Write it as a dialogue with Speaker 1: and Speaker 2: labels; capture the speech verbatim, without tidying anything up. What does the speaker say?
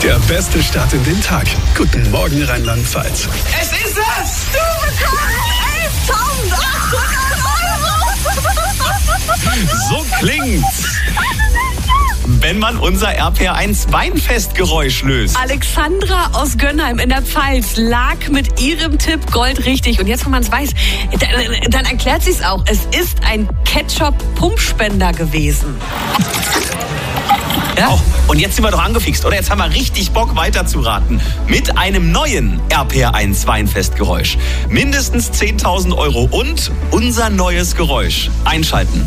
Speaker 1: Der beste Start in den Tag. Guten Morgen, Rheinland-Pfalz.
Speaker 2: Es ist es!
Speaker 3: Du bekommst elftausendachthundert Euro!
Speaker 2: So klingt's, wenn man unser R P R eins Weinfestgeräusch löst.
Speaker 3: Alexandra aus Gönnheim in der Pfalz lag mit ihrem Tipp Gold richtig. Und jetzt, wenn man es weiß, dann, dann erklärt sie es auch. Es ist ein Ketchup-Pumpspender gewesen.
Speaker 2: Ja? Oh, und jetzt sind wir doch angefixt, oder? Jetzt haben wir richtig Bock weiterzuraten. Mit einem neuen R P R eins Weinfestgeräusch. Mindestens zehntausend Euro und unser neues Geräusch. Einschalten.